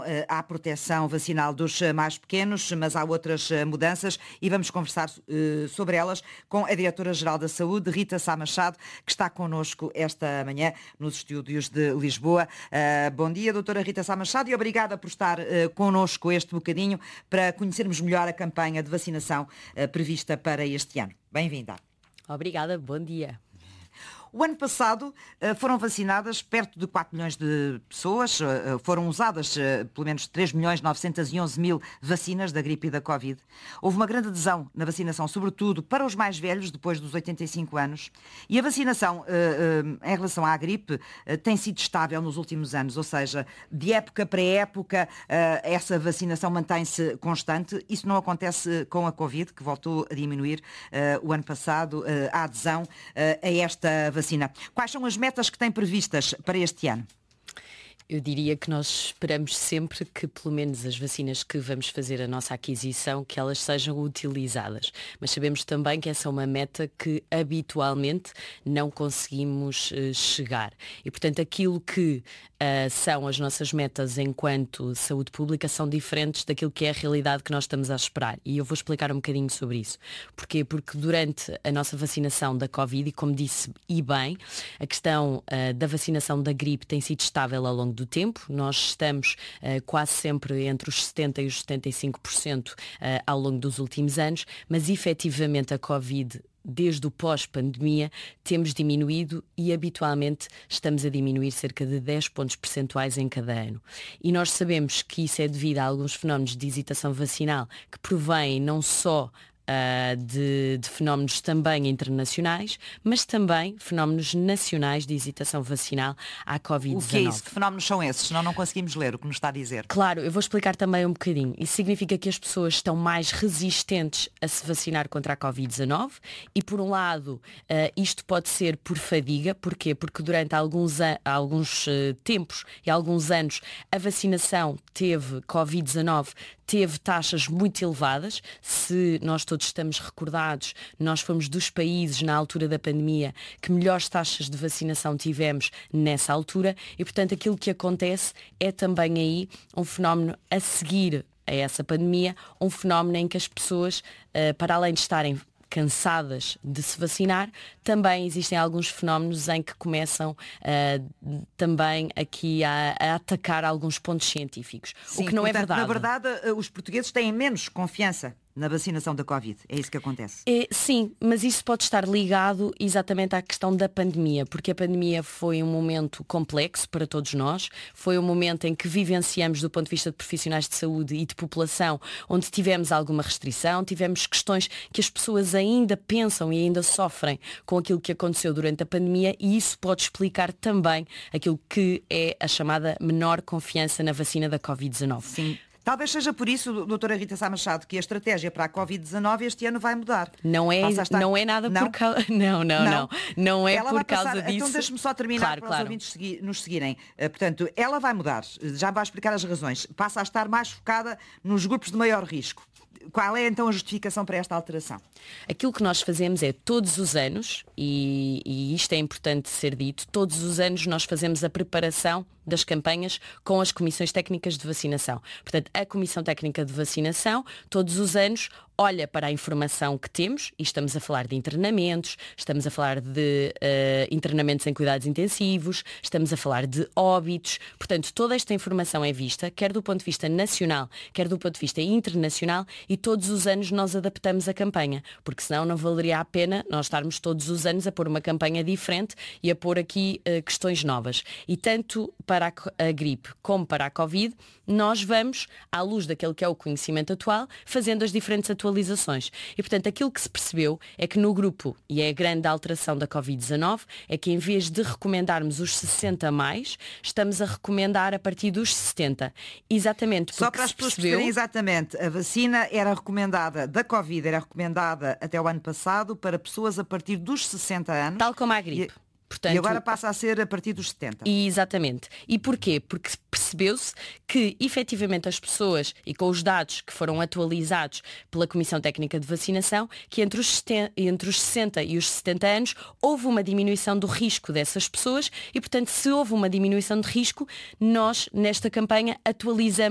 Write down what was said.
à proteção vacinal dos mais pequenos, mas há outras mudanças e vamos conversar sobre elas com a Diretora-Geral da Saúde, Rita Sá Machado, que está connosco esta manhã nos estúdios de Lisboa. Bom dia, doutora Rita Sá Machado, e obrigada por estar connosco este bocadinho para conhecermos melhor a campanha de vacinação prevista para este ano. Bem-vinda. Obrigada, bom dia. O ano passado foram vacinadas perto de 4 milhões de pessoas, foram usadas pelo menos 3.911.000 vacinas da gripe e da Covid. Houve uma grande adesão na vacinação, sobretudo para os mais velhos, depois dos 85 anos. E a vacinação em relação à gripe tem sido estável nos últimos anos, ou seja, de época para época essa vacinação mantém-se constante. Isso não acontece com a Covid, que voltou a diminuir o ano passado a adesão a esta vacina. Quais são as metas que têm previstas para este ano? Eu diria que nós esperamos sempre que, pelo menos as vacinas que vamos fazer a nossa aquisição, que elas sejam utilizadas. Mas sabemos também que essa é uma meta que habitualmente não conseguimos chegar. E, portanto, aquilo que são as nossas metas enquanto saúde pública são diferentes daquilo que é a realidade que nós estamos a esperar. E eu vou explicar um bocadinho sobre isso. Porquê? Porque durante a nossa vacinação da Covid, e como disse e bem, a questão da vacinação da gripe tem sido estável ao longo do tempo. Nós estamos quase sempre entre os 70% e os 75% ao longo dos últimos anos, mas efetivamente a Covid, desde o pós-pandemia, temos diminuído e habitualmente estamos a diminuir cerca de 10 pontos percentuais em cada ano. E nós sabemos que isso é devido a alguns fenómenos de hesitação vacinal que provêm não só de fenómenos também internacionais, mas também fenómenos nacionais de hesitação vacinal à Covid-19. O que é isso? Que fenómenos são esses? Senão não conseguimos ler o que nos está a dizer. Claro, eu vou explicar também um bocadinho. Isso significa que as pessoas estão mais resistentes a se vacinar contra a Covid-19 e, por um lado, isto pode ser por fadiga. Porquê? Porque durante alguns tempos e alguns anos a vacinação Covid-19 teve taxas muito elevadas. Se nós todos estamos recordados, nós fomos dos países na altura da pandemia que melhores taxas de vacinação tivemos nessa altura e, portanto, aquilo que acontece é também aí um fenómeno a seguir a essa pandemia, um fenómeno em que as pessoas, para além de estarem cansadas de se vacinar, também existem alguns fenómenos em que começam também aqui a atacar alguns pontos científicos. Sim, o que não portanto, é verdade. Na verdade, os portugueses têm menos confiança na vacinação da Covid. É isso que acontece? Sim, mas isso pode estar ligado exatamente à questão da pandemia, porque a pandemia foi um momento complexo para todos nós, foi um momento em que vivenciamos do ponto de vista de profissionais de saúde e de população, onde tivemos alguma restrição, tivemos questões que as pessoas ainda pensam e ainda sofrem com aquilo que aconteceu durante a pandemia e isso pode explicar também aquilo que é a chamada menor confiança na vacina da Covid-19. Sim. Talvez seja por isso, doutora Rita Sá Machado, que a estratégia para a Covid-19 este ano vai mudar. Não é nada não? por causa... Não é ela por vai causa passar... disso. Então deixe-me só terminar para os ouvintes nos seguirem. Portanto, ela vai mudar. Já vai explicar as razões. Passa a estar mais focada nos grupos de maior risco. Qual é então a justificação para esta alteração? Aquilo que nós fazemos é todos os anos, e isto é importante ser dito, todos os anos nós fazemos a preparação das campanhas com as comissões técnicas de vacinação. Portanto, a Comissão Técnica de Vacinação, todos os anos, olha para a informação que temos, e estamos a falar de internamentos, estamos a falar de internamentos em cuidados intensivos, estamos a falar de óbitos. Portanto, toda esta informação é vista, quer do ponto de vista nacional, quer do ponto de vista internacional, e todos os anos nós adaptamos a campanha, porque senão não valeria a pena nós estarmos todos os anos a pôr uma campanha diferente e a pôr aqui questões novas. E tanto para a gripe como para a Covid, nós vamos, à luz daquele que é o conhecimento atual, fazendo as diferentes atualizações. E, portanto, aquilo que se percebeu é que no grupo, e é a grande alteração da Covid-19, é que em vez de recomendarmos os 60 mais, estamos a recomendar a partir dos 70. Exatamente porque só para as pessoas perceberem exatamente, a vacina era recomendada, da Covid, era recomendada até o ano passado para pessoas a partir dos 60 anos. Tal como a gripe. Portanto, e agora passa a ser a partir dos 70. Exatamente. E porquê? Porque percebeu-se que, efetivamente, as pessoas, e com os dados que foram atualizados pela Comissão Técnica de Vacinação, que entre os 60 e os 70 anos houve uma diminuição do risco dessas pessoas e, portanto, se houve uma diminuição de risco, nós, nesta campanha, atualizamos